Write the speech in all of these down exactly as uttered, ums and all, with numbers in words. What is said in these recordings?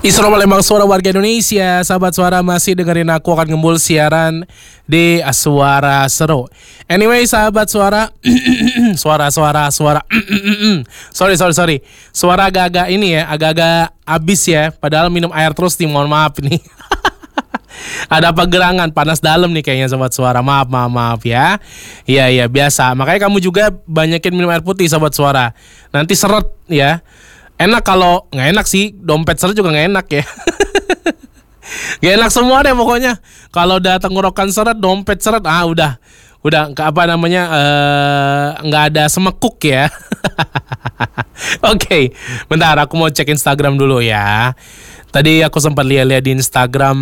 Isra Palembang, suara warga Indonesia. Sahabat Suara masih dengerin aku akan ngembul siaran di Suara Seru. Anyway, sahabat Suara, suara suara suara. sorry sorry sorry. Suara agak-agak ini ya, agak-agak abis ya. Padahal minum air terus nih, mohon maaf nih. Ada pergerangan panas dalam nih kayaknya Sobat Suara. Maaf maaf maaf ya. Iya iya biasa. Makanya kamu juga banyakin minum air putih Sobat Suara. Nanti seret ya. Enak kalau nggak enak sih, dompet seret juga nggak enak ya. Gak enak semua deh pokoknya. Kalau udah tenggorokan seret, dompet seret, ah udah, udah nggak apa namanya nggak uh, ada semekuk ya. Oke, okay, bentar aku mau cek Instagram dulu ya. Tadi aku sempat lihat-lihat di Instagram.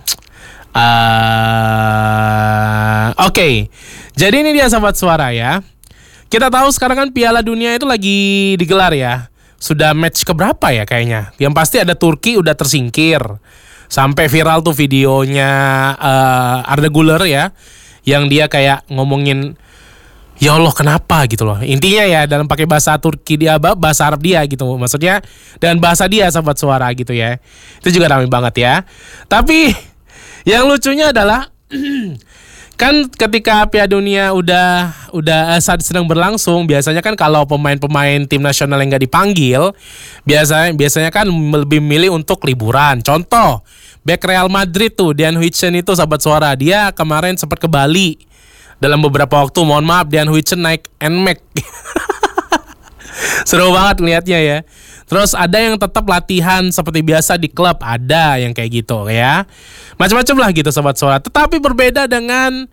Uh, Oke, okay. Jadi ini dia Sobat Suara ya. Kita tahu sekarang kan Piala Dunia itu lagi digelar ya. Sudah match keberapa ya kayaknya. Yang pasti ada Turki udah tersingkir. Sampai viral tuh videonya uh, Arda Güler ya. Yang dia kayak ngomongin, ya Allah kenapa gitu loh. Intinya ya dalam pakai bahasa Turki dia, bahasa Arab dia gitu. Maksudnya dan bahasa dia Sobat Suara gitu ya. Itu juga ramai banget ya. Tapi yang lucunya adalah kan ketika Piala Dunia udah udah saat sedang berlangsung, biasanya kan kalau pemain-pemain tim nasional yang nggak dipanggil, biasanya biasanya kan lebih milih untuk liburan. Contoh, bek Real Madrid tuh, Dean Huijsen itu Sobat Suara, dia kemarin sempat ke Bali dalam beberapa waktu. Mohon maaf, Dean Huijsen naik N M A C. Seru banget lihatnya ya. Terus ada yang tetap latihan seperti biasa di klub, ada yang kayak gitu ya. Macam-macam lah gitu Sobat Suara. Tetapi berbeda dengan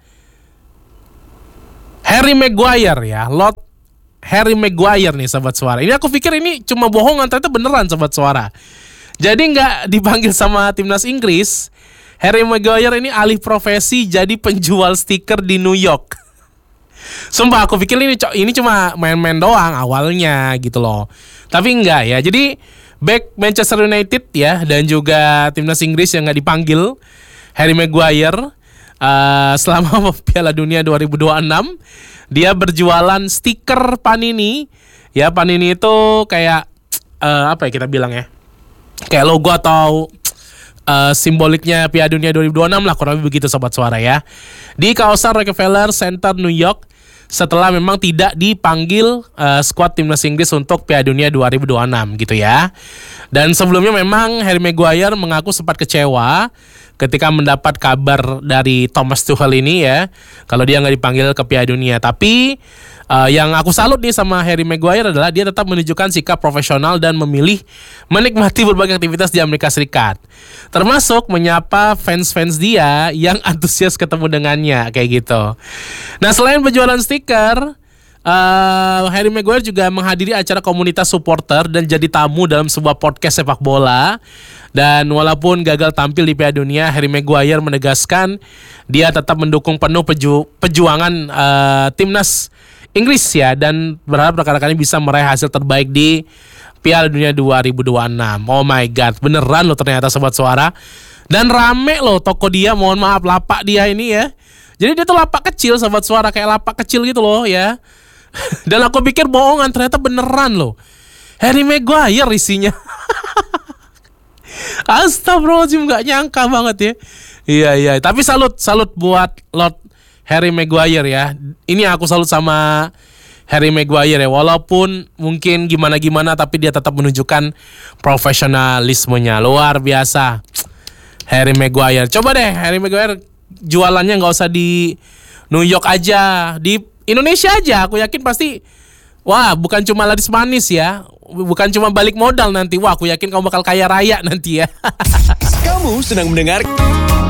Harry Maguire ya, Lord Harry Maguire nih Sobat Suara. Ini aku pikir ini cuma bohongan, ternyata beneran Sobat Suara. Jadi nggak dipanggil sama timnas Inggris. Harry Maguire ini alih profesi jadi penjual stiker di New York. Sumpah aku pikir ini ini cuma main-main doang awalnya gitu loh. Tapi enggak ya. Jadi back Manchester United ya dan juga timnas Inggris yang enggak dipanggil, Harry Maguire uh, selama Piala Dunia dua ribu dua puluh enam dia berjualan stiker Panini. Ya Panini itu kayak uh, apa ya kita bilang ya? Kayak logo atau Uh, simboliknya Piala Dunia dua ribu dua puluh enam lah, kurang lebih begitu Sobat Suara ya. Di kawasan Rockefeller Center New York, setelah memang tidak dipanggil uh, skuad timnas Inggris untuk Piala Dunia dua ribu dua puluh enam gitu ya. Dan sebelumnya memang Harry Maguire mengaku sempat kecewa ketika mendapat kabar dari Thomas Tuchel ini ya, kalau dia nggak dipanggil ke Piala Dunia. Tapi uh, yang aku salut nih sama Harry Maguire adalah dia tetap menunjukkan sikap profesional dan memilih menikmati berbagai aktivitas di Amerika Serikat, termasuk menyapa fans-fans dia yang antusias ketemu dengannya kayak gitu. Nah selain penjualan stiker, Uh, Harry Maguire juga menghadiri acara komunitas supporter dan jadi tamu dalam sebuah podcast sepak bola. Dan walaupun gagal tampil di Piala Dunia, Harry Maguire menegaskan dia tetap mendukung penuh peju- perjuangan uh, timnas Inggris ya, dan berharap rekan-rekannya bisa meraih hasil terbaik di Piala Dunia dua ribu dua puluh enam. Oh my god, beneran loh ternyata Sobat Suara. Dan rame loh toko dia, mohon maaf, lapak dia ini ya. Jadi dia tuh lapak kecil Sobat Suara, kayak lapak kecil gitu loh ya. Dan aku pikir bohongan, ternyata beneran loh. Harry Maguire isinya. Astagfirullahaladzim, gak nyangka banget ya. Iya iya, tapi salut salut buat Lord Harry Maguire ya. Ini aku salut sama Harry Maguire ya. Walaupun mungkin gimana-gimana, tapi dia tetap menunjukkan profesionalismenya. Luar biasa Harry Maguire. Coba deh Harry Maguire jualannya gak usah di New York aja, di Indonesia aja, aku yakin pasti, wah bukan cuma laris manis ya, bukan cuma balik modal nanti, wah aku yakin kamu bakal kaya raya nanti ya. Kamu sedang mendengar